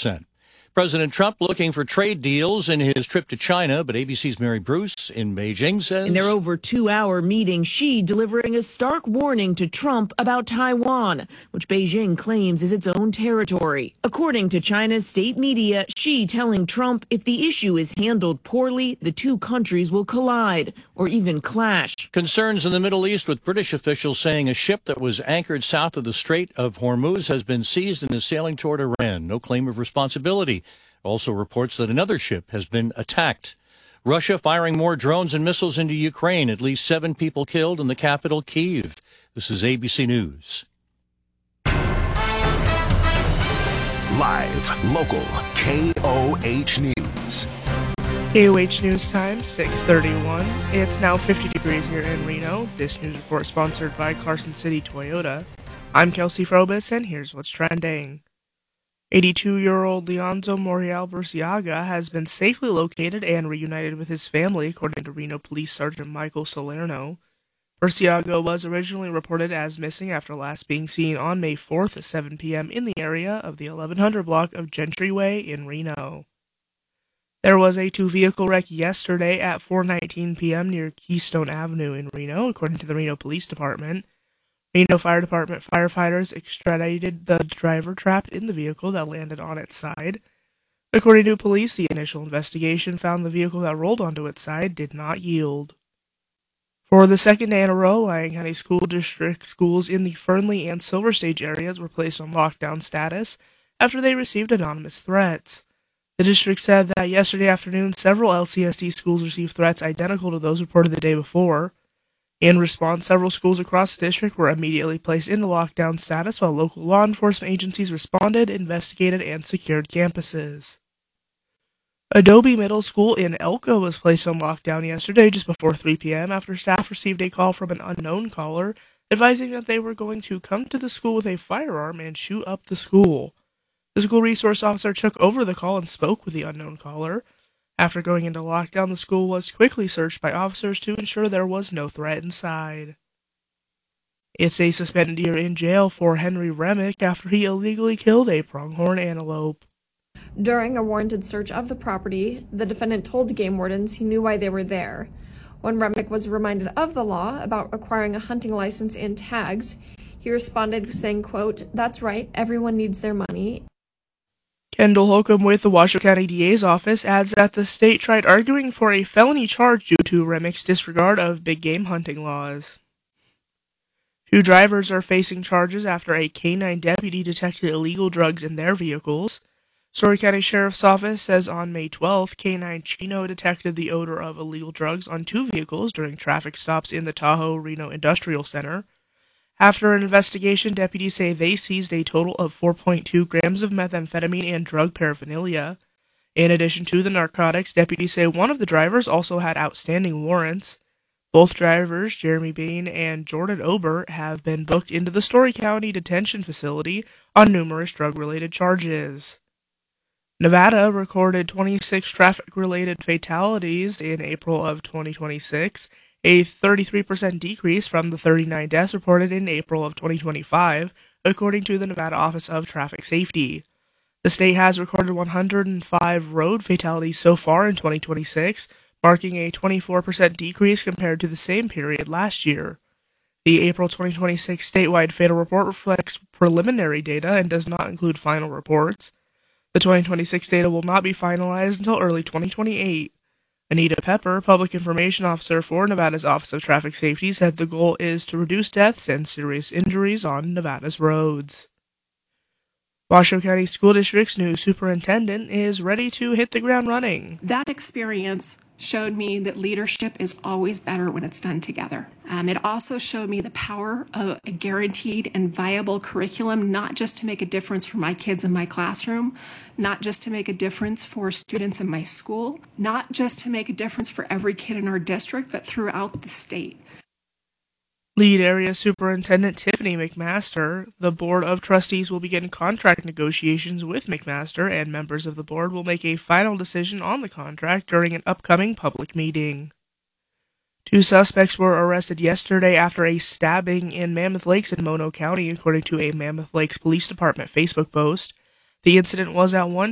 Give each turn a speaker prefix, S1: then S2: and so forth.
S1: 1%. President Trump looking for trade deals in his trip to China, but ABC's Mary Bruce in Beijing says...
S2: In their over 2-hour meeting, Xi delivering a stark warning to Trump about Taiwan, which Beijing claims is its own territory. According to China's state media, Xi telling Trump if the issue is handled poorly, the two countries will collide or even clash. Concerns in the Middle East, with British officials saying a ship that was anchored south of the Strait of Hormuz has been seized and is sailing toward Iran. No claim of responsibility. Also reports that another ship has been attacked. Russia firing more drones and missiles into Ukraine. At least 7 people killed in the capital, Kyiv. This is ABC News.
S3: Live, local, KOH News.
S4: KOH News Time, 6:31. It's now 50 degrees here in Reno. This news report sponsored by Carson City Toyota. I'm Kelsey Frobis, and here's what's trending. 82-year-old Leonzo Morial Burciaga has been safely located and reunited with his family, according to Reno Police Sergeant Michael Salerno. Burciaga was originally reported as missing after last being seen on May 4th at 7 p.m. in the area of the 1100 block of Gentry Way in Reno. There was a 2-vehicle wreck yesterday at 4:19 p.m. near Keystone Avenue in Reno, according to the Reno Police Department. Reno Fire Department firefighters extradited the driver trapped in the vehicle that landed on its side. According to police, the initial investigation found the vehicle that rolled onto its side did not yield. For the second day in a row, Lyon County School District schools in the Fernley and Silver Stage areas were placed on lockdown status after they received anonymous threats. The district said that yesterday afternoon, several LCSD schools received threats identical to those reported the day before. In response, several schools across the district were immediately placed into lockdown status while local law enforcement agencies responded, investigated, and secured campuses. Adobe Middle School in Elko was placed on lockdown yesterday just before 3 p.m. after staff received a call from an unknown caller advising that they were going to come to the school with a firearm and shoot up the school. The school resource officer took over the call and spoke with the unknown caller. After going into lockdown, the school was quickly searched by officers to ensure there was no threat inside. It's a suspended year in jail for Henry Remick after he illegally killed a pronghorn antelope.
S5: During a warranted search of the property, the defendant told game wardens he knew why they were there. When Remick was reminded of the law about acquiring a hunting license and tags, he responded saying, quote, "That's right, everyone needs their money."
S4: Kendall Holcomb with the Washoe County DA's office adds that the state tried arguing for a felony charge due to Remick's disregard of big game hunting laws. 2 drivers are facing charges after a K-9 deputy detected illegal drugs in their vehicles. Story County Sheriff's Office says on May 12th, K-9 Chino detected the odor of illegal drugs on 2 vehicles during traffic stops in the Tahoe-Reno Industrial Center. After an investigation, deputies say they seized a total of 4.2 grams of methamphetamine and drug paraphernalia. In addition to the narcotics, deputies say one of the drivers also had outstanding warrants. Both drivers, Jeremy Bain and Jordan Ober, have been booked into the Story County Detention Facility on numerous drug-related charges. Nevada recorded 26 traffic-related fatalities in April of 2026, a 33% decrease from the 39 deaths reported in April of 2025, according to the Nevada Office of Traffic Safety. The state has recorded 105 road fatalities so far in 2026, marking a 24% decrease compared to the same period last year. The April 2026 statewide fatal report reflects preliminary data and does not include final reports. The 2026 data will not be finalized until early 2028. Anita Pepper, Public Information Officer for Nevada's Office of Traffic Safety, said the goal is to reduce deaths and serious injuries on Nevada's roads. Washoe County School District's new superintendent is ready to hit the ground running.
S6: That experience showed me that leadership is always better when it's done together. It also showed me the power of a guaranteed and viable curriculum, not just to make a difference for my kids in my classroom, not just to make a difference for students in my school, not just to make a difference for every kid in our district, but throughout the state.
S4: Lead Area Superintendent Tiffany McMaster. The Board of Trustees will begin contract negotiations with McMaster, and members of the board will make a final decision on the contract during an upcoming public meeting. 2 suspects were arrested yesterday after a stabbing in Mammoth Lakes in Mono County, according to a Mammoth Lakes Police Department Facebook post. The incident was at one